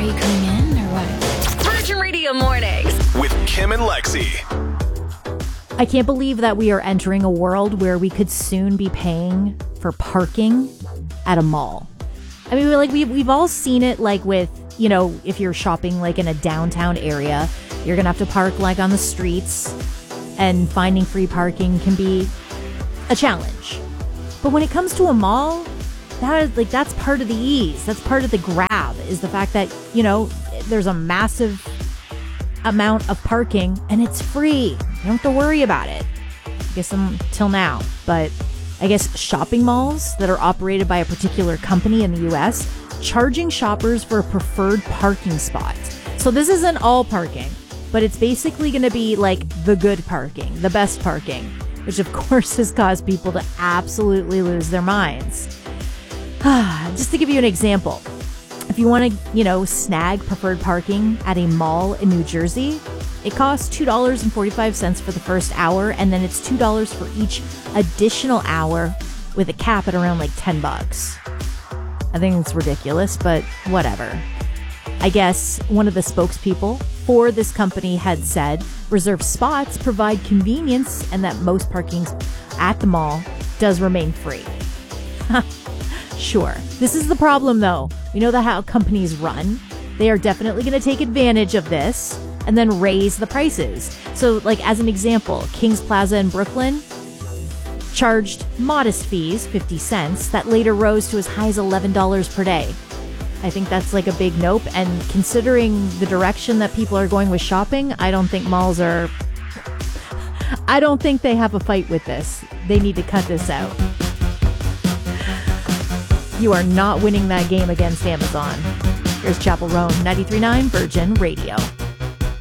you coming in or what? Virgin Radio Mornings with Kim and Lexi. I can't believe that we are entering a world where we could soon be paying for parking at a mall. I mean, like we've all seen it, like with, you know, if you're shopping like in a downtown area, you're gonna have to park like on the streets, and finding free parking can be a challenge. But when it comes to a mall, that's part of the ease. That's part of the grab, is the fact that, you know, there's a massive amount of parking and it's free. You don't have to worry about it. I guess until now. But I guess shopping malls that are operated by a particular company in the US, charging shoppers for a preferred parking spot. So this isn't all parking, but it's basically going to be like the good parking, the best parking, which of course has caused people to absolutely lose their minds. Just to give you an example, if you want to, you know, snag preferred parking at a mall in New Jersey, it costs $2.45 for the first hour, and then it's $2 for each additional hour with a cap at around like $10. I think it's ridiculous, but whatever. I guess one of the spokespeople for this company had said reserved spots provide convenience and that most parking at the mall does remain free. Sure. This is the problem, though. We know that how companies run. They are definitely going to take advantage of this and then raise the prices. So, like, as an example, Kings Plaza in Brooklyn charged modest fees, 50 cents, that later rose to as high as $11 per day. I think that's like a big nope. And considering the direction that people are going with shopping, I don't think malls are... I don't think they have a fight with this. They need to cut this out. You are not winning that game against Amazon. Here's Chapel Roan, 93.9 Virgin Radio.